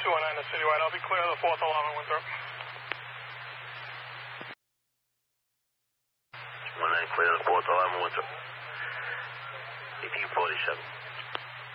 219 to Citywide. I'll be clear of the 4th alarm at Winthrop. 219 clear of the 4th alarm at Winthrop. AP 47.